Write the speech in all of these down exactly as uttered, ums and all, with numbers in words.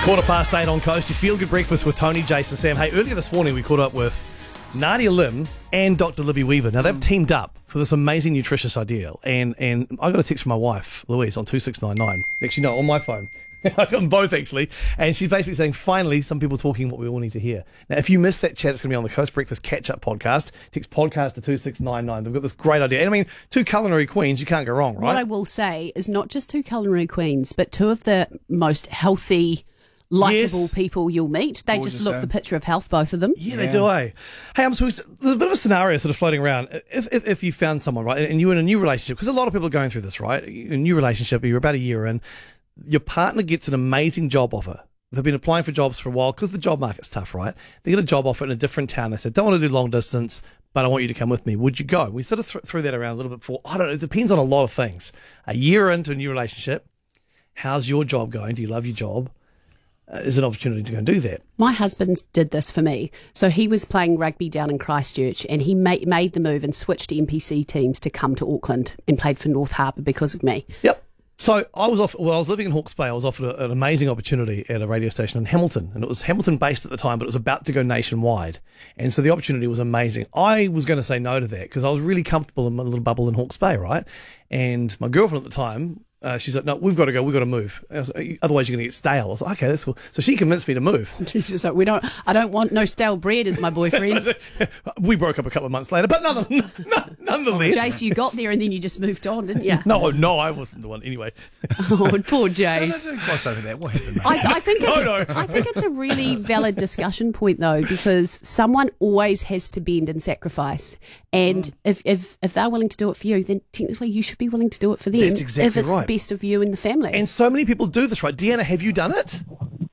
Quarter past eight on Coast. You feel good breakfast with Tony, Jason, Sam. Hey, earlier this morning we caught up with Nadia Lim and Doctor Libby Weaver. Now they've teamed up for this amazing nutritious idea, and and I got a text from my wife Louise on two six nine nine. Actually, no, on my phone. I got them both actually, and she's basically saying, finally, some people talking what we all need to hear. Now, if you missed that chat, it's going to be on the Coast Breakfast Catch-Up podcast. Text podcast to two six nine nine. They've got this great idea. And I mean, two culinary queens, you can't go wrong, right? What I will say is not just two culinary queens, but two of the most healthy, likeable Yes. people you'll meet. They Gorgeous, just look eh? the picture of health, both of them. Yeah, they do, eh? Hey, I'm supposed to, there's a bit of a scenario sort of floating around. If, if if you found someone, right, and you're in a new relationship, because a lot of people are going through this, right? A new relationship, you're about a year in, your partner gets an amazing job offer. They've been applying for jobs for a while because the job market's tough, right? They get a job offer in a different town. They said, don't want to do long distance, but I want you to come with me. Would you go? We sort of th- threw that around a little bit for, I don't know, it depends on a lot of things. A year into a new relationship, how's your job going? Do you love your job? Uh, is it an opportunity to go and do that? My husband did this for me. So he was playing rugby down in Christchurch, and he made, made the move and switched N P C teams to come to Auckland and played for North Harbour because of me. Yep. So I was off. Well, I was living in Hawke's Bay. I was offered a, an amazing opportunity at a radio station in Hamilton, and it was Hamilton based at the time, but it was about to go nationwide. And so the opportunity was amazing. I was going to say no to that because I was really comfortable in my little bubble in Hawke's Bay, right? And my girlfriend at the time, uh, she's like, "No, we've got to go. We've got to move. I was like, otherwise, you're going to get stale." I was like, "Okay, that's cool." So she convinced me to move. She's just like, we don't, I don't want no stale bread as my boyfriend. We broke up a couple of months later, but none, none, nonetheless. Jace, you got there and then you just moved on, didn't you? No, no, I wasn't the one. Anyway, Oh, poor No, Jace. don't gloss over that. What happened, mate? I, I think it's, No, no. I think it's a really valid discussion point though, because someone always has to bend and sacrifice, and Mm. if, if if they're willing to do it for you, then technically you should be willing to do it for them. That's exactly if it's right. the best of you and the family. and so many people do this, right? Deanna, have you done it?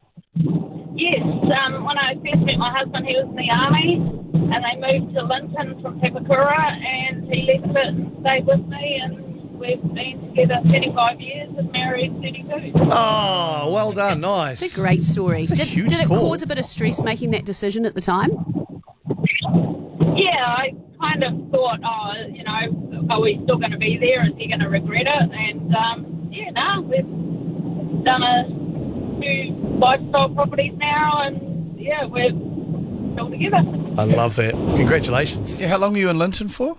Yes, um, when I first met my husband, he was in the army, and they moved to Linton from Papakura, and he left it and stayed with me, and we've been together thirty-five years and married thirty-two. Oh, well done, nice. It's a great story. It's a Did, huge did it call. cause a bit of stress making that decision at the time? Yeah, I kind of thought, oh, you know, are we still going to be there? Is he going to regret it? And, um, yeah, no, we've done a few lifestyle properties now, and, yeah, we're still together. I love that. Congratulations. Yeah, how long were you in Linton for?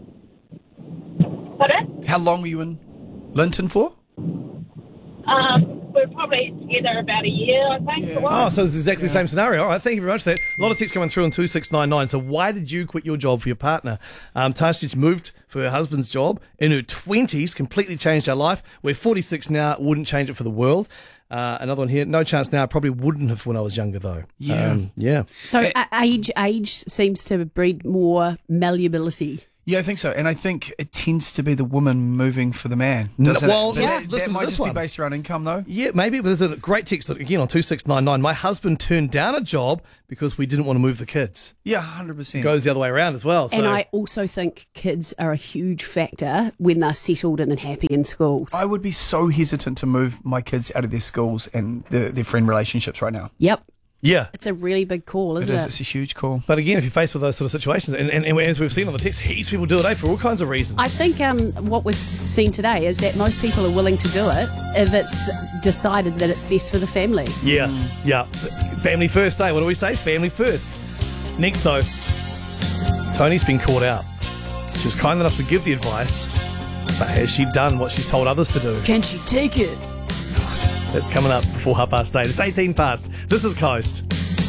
Pardon? How long were you in Linton for? Um, we're probably together about a year, I think. Yeah. a while. Oh, so it's exactly the same scenario. All right, thank you very much for that. A lot of texts coming through on two six nine nine. So why did you quit your job for your partner? Um, Tasha moved for her husband's job in her twenties, completely changed her life. We're forty-six now, wouldn't change it for the world. Uh, another one here, no chance now, probably wouldn't have when I was younger though. Yeah. Um, yeah. So a- age age seems to breed more malleability. Yeah, I think so. And I think it tends to be the woman moving for the man. No, Doesn't well, it? That- yeah, that, listen to might this just one. be based around income, though. Yeah, maybe, but there's a great text again on two six nine nine. My husband turned down a job because we didn't want to move the kids. Yeah, one hundred percent. Goes the other way around as well. So. And I also think kids are a huge factor when they're settled and happy in schools. I would be so hesitant to move my kids out of their schools and their, their friend relationships right now. Yep. yeah. It's a really big call, It isn't is. it? It's a huge call. But again, if you're faced with those sort of situations, and, and, and as we've seen on the text, heaps of people do it, eh, for all kinds of reasons. I think um, what we've seen today is that most people are willing to do it if it's decided that it's best for the family. yeah, yeah. Family first, eh? What do we say? Family first. Next, though, Tony's been caught out. She was kind enough to give the advice, but has she done what she's told others to do? Can she take it? That's coming up before half past eight. It's eighteen past. This is Coast.